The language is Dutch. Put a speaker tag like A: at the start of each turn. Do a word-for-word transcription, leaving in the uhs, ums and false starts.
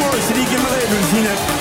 A: mooiste die ik in mijn leven gezien heb.